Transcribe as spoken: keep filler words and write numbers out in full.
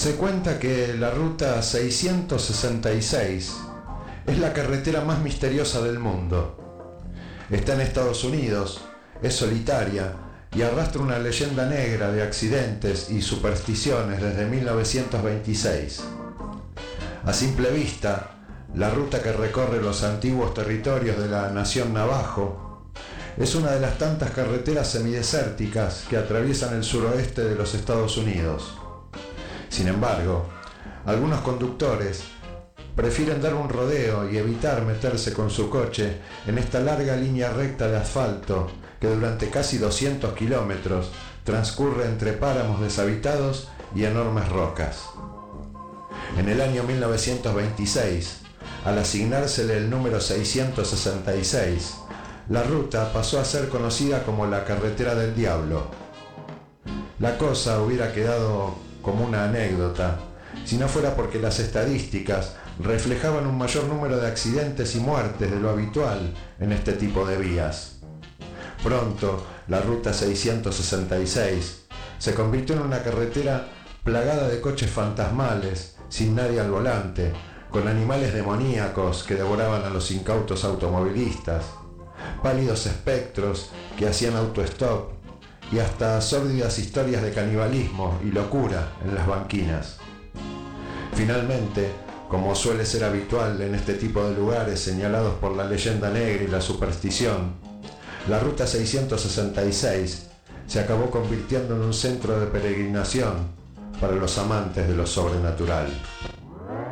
Se cuenta que la ruta seiscientos sesenta y seis es la carretera más misteriosa del mundo. Está en Estados Unidos, es solitaria y arrastra una leyenda negra de accidentes y supersticiones desde mil novecientos veintiséis. A simple vista, la ruta que recorre los antiguos territorios de la nación Navajo es una de las tantas carreteras semidesérticas que atraviesan el suroeste de los Estados Unidos. Sin embargo, algunos conductores prefieren dar un rodeo y evitar meterse con su coche en esta larga línea recta de asfalto que durante casi doscientos kilómetros transcurre entre páramos deshabitados y enormes rocas. En el año mil novecientos veintiséis, al asignársele el número seiscientos sesenta y seis, la ruta pasó a ser conocida como la Carretera del Diablo. La cosa hubiera quedado como una anécdota, si no fuera porque las estadísticas reflejaban un mayor número de accidentes y muertes de lo habitual en este tipo de vías. Pronto, la ruta seiscientos sesenta y seis se convirtió en una carretera plagada de coches fantasmales, sin nadie al volante, con animales demoníacos que devoraban a los incautos automovilistas, pálidos espectros que hacían autostop y hasta sórdidas historias de canibalismo y locura en las banquinas. Finalmente, como suele ser habitual en este tipo de lugares señalados por la leyenda negra y la superstición, la ruta seiscientos sesenta y seis se acabó convirtiendo en un centro de peregrinación para los amantes de lo sobrenatural.